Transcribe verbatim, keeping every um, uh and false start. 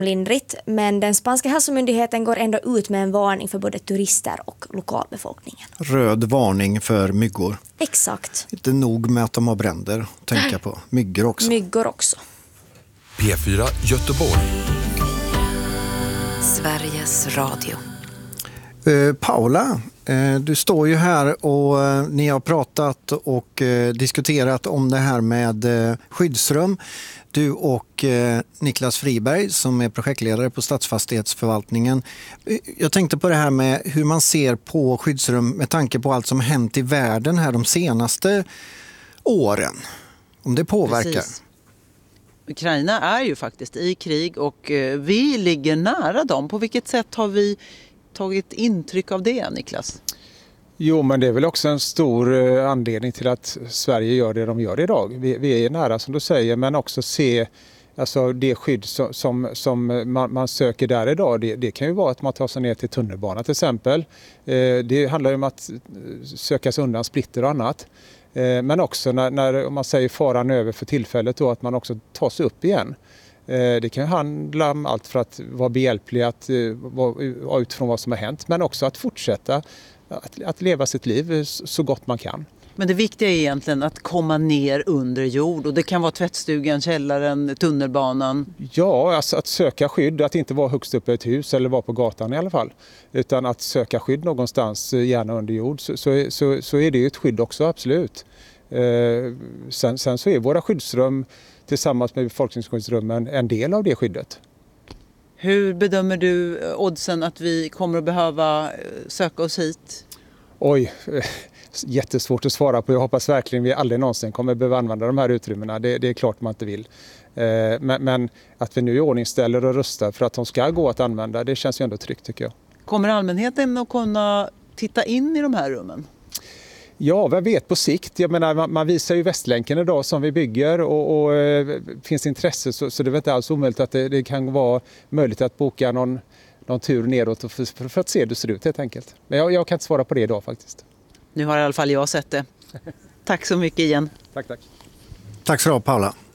lindrigt, men den spanska hälsomyndigheten går ändå ut med en varning för både turister och lokalbefolkningen. Röd varning för myggor. Exakt. Inte nog med att de har bränder, tänka på. Myggor också. Myggor också. P fyra Göteborg. Sveriges Radio. Eh, Paula, eh, du står ju här och eh, ni har pratat och eh, diskuterat om det här med eh, skyddsrum. Du och eh, Niklas Friberg som är projektledare på Stadsfastighetsförvaltningen. Eh, jag tänkte på det här med hur man ser på skyddsrum med tanke på allt som hänt i världen här de senaste åren. Om det påverkar. Precis. Ukraina är ju faktiskt i krig och eh, vi ligger nära dem. På vilket sätt har vi tagit intryck av det, Niklas? Jo, men det är väl också en stor eh, anledning till att Sverige gör det de gör idag. Vi, vi är nära som du säger, men också se alltså, det skydd som, som, som man, man söker där idag. Det, det kan ju vara att man tar sig ner till tunnelbanan till exempel. Eh, det handlar ju om att söka sig undan splitter och annat. Eh, men också när, när om man säger faran över för tillfället då, att man också tar sig upp igen. Det kan handla om allt för att vara behjälplig att vara utifrån vad som har hänt, men också att fortsätta att, att leva sitt liv så gott man kan. Men det viktiga är egentligen att komma ner under jord, och det kan vara tvättstugan, källaren, tunnelbanan. Ja, alltså att söka skydd, att inte vara högst upp i ett hus eller vara på gatan i alla fall, utan att söka skydd någonstans, gärna under jord, så, så, så, så är det ju ett skydd också, absolut. Eh, sen, sen så är våra skyddsrum tillsammans med befolkningsskyddsrummen en del av det skyddet. Hur bedömer du oddsen att vi kommer att behöva söka oss hit? Oj, jättesvårt att svara på. Jag hoppas verkligen vi aldrig någonsin kommer behöva använda de här utrymmena. Det, det är klart man inte vill. Men, men att vi nu i ordning ställer och rustar för att de ska gå att använda, det känns ju ändå tryggt tycker jag. Kommer allmänheten att kunna titta in i de här rummen? Ja, vem vet på sikt. Jag menar, man, man visar ju Västlänken idag som vi bygger och, och eh, finns intresse så, så det är inte alls omöjligt att det, det kan vara möjligt att boka någon, någon tur neråt för, för, för att se hur det ser ut helt enkelt. Men jag, jag kan inte svara på det idag faktiskt. Nu har i alla fall jag sett det. Tack så mycket igen. Tack, tack. Tack så du ha, Paula.